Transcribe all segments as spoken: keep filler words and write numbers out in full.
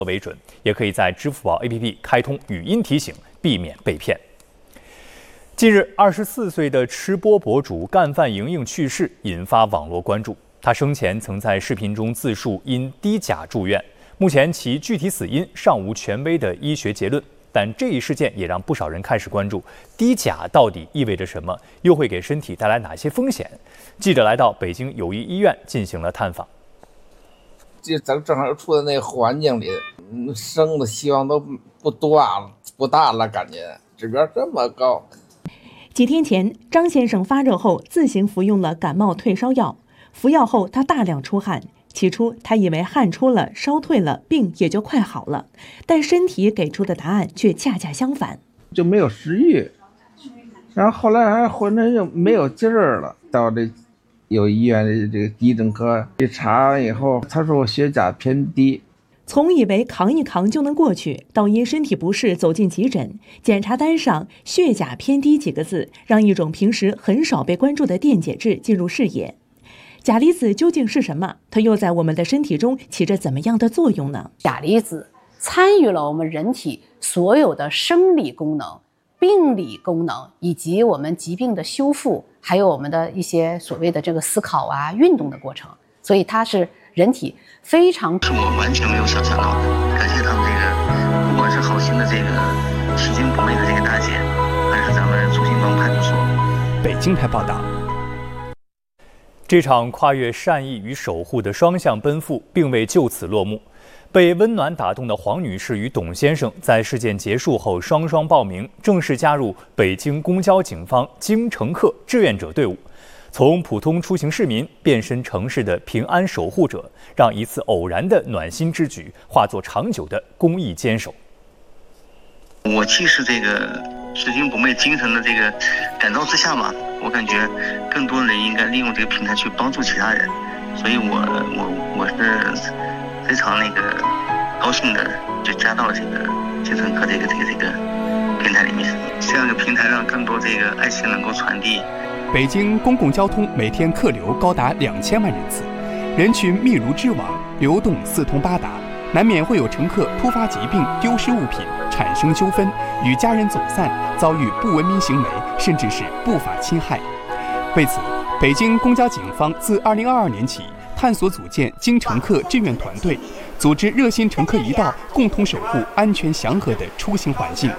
为准，也可以在支付宝 A P P 开通语音提醒，避免被骗。近日，二十四岁的吃播博主干饭莹莹去世，引发网络关注。她生前曾在视频中自述因低钾住院，目前其具体死因尚无权威的医学结论。但这一事件也让不少人开始关注低钾到底意味着什么，又会给身体带来哪些风险？记者来到北京友谊医院进行了探访。 就咱正好处在那个环境里，生的希望都不多了，不大了，感觉指标这么高。 几天前，张先生发热后自行服用了感冒退烧药，服药后他大量出汗。起初他以为汗出了，烧退了，病也就快好了，但身体给出的答案却恰恰相反， 就没有食欲，然后后来还浑身就没有劲儿了。到这有医院的这个急诊科一查完以后，他说我血钾偏低。 从以为扛一扛就能过去，到因身体不适走进急诊，检查单上血钾偏低几个字，让一种平时很少被关注的电解质进入视野。钾离子究竟是什么？它又在我们的身体中起着怎么样的作用呢？ 钾离子参与了我们人体所有的生理功能、病理功能，以及我们疾病的修复，还有我们的一些所谓的这个思考啊、运动的过程。所以它是人体非常…… 是我完全没有想象到的。感谢他们这个，不管是好心的这个拾金不昧的这个大姐，还是咱们朱辛帮派出所。 北京台报道。这场跨越善意与守护的双向奔赴并未就此落幕。被温暖打动的黄女士与董先生在事件结束后双双报名，正式加入北京公交警方京乘客志愿者队伍，从普通出行市民变身城市的平安守护者，让一次偶然的暖心之举化作长久的公益坚守。 我既是这个拾金不昧精神的这个感召之下嘛，我感觉更多人应该利用这个平台去帮助其他人，所以我我我是非常那个高兴的就加到了这个京乘客这个这个这个平台里面，这样一个平台让更多这个爱情能够传递。 北京公共交通每天客流高达两千万人次，人群密如织网，流动四通八达，难免会有乘客突发疾病、丢失物品、产生纠纷、与家人走散、遭遇不文明行为，甚至是不法侵害。为此，北京公交警方自二零二二年起探索组建京乘客志愿团队，组织热心乘客一道，共同守护安全祥和的出行环境。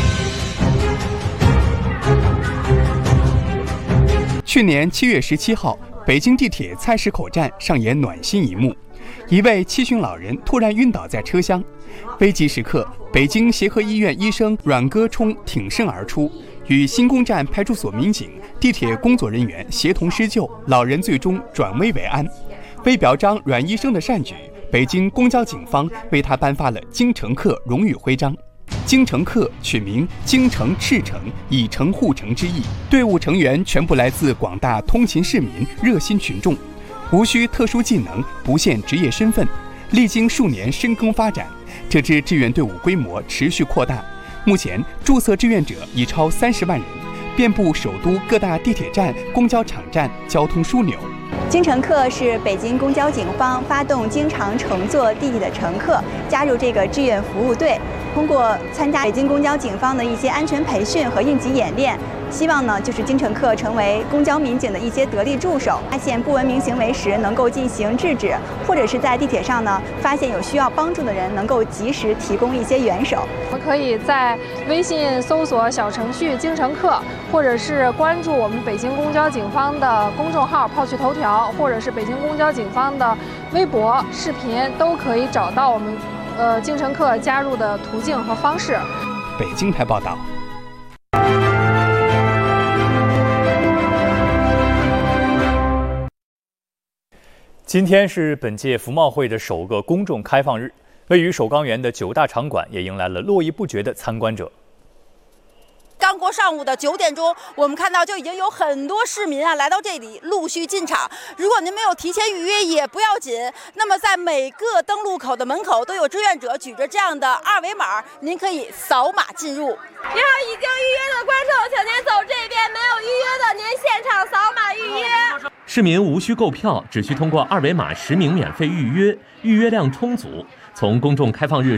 去年七月十七号，北京地铁菜市口站上演暖心一幕。一位七旬老人突然晕倒在车厢，危急时刻，北京协和医院医生阮歌冲挺身而出，与新宫站派出所民警、地铁工作人员协同施救，老人最终转危为安。为表彰阮医生的善举，北京公交警方为他颁发了京乘客荣誉徽章。京乘客取名京城赤诚，以诚护诚之意。队伍成员全部来自广大通勤市民、热心群众。无需特殊技能，不限职业身份，历经数年深耕发展，这支志愿队伍规模持续扩大。目前注册志愿者已超三十万人，遍布首都各大地铁站、公交场站，交通枢纽。 京乘客是北京公交警方发动经常乘坐地铁的乘客加入这个志愿服务队，通过参加北京公交警方的一些安全培训和应急演练，希望呢就是京乘客成为公交民警的一些得力助手，发现不文明行为时能够进行制止，或者是在地铁上呢发现有需要帮助的人，能够及时提供一些援手。 我们可以在微信搜索小程序京乘客，或者是关注我们北京公交警方的公众号炮趣头条，或者是北京公交警方的微博视频，都可以找到我们呃京乘客加入的途径和方式。 北京台报道。 今天是本届服贸会的首个公众开放日，位于首钢园的九大场馆也迎来了络绎不绝的参观者。 刚过上午的九点钟，我们看到就已经有很多市民啊来到这里陆续进场。如果您没有提前预约也不要紧，那么在每个登录口的门口都有志愿者举着这样的二维码，您可以扫码进入。 您好，已经预约的观众，请您走这边；没有预约的，您现场扫码预约。 市民无需购票，只需通过二维码实名免费预约，预约量充足。从公众开放日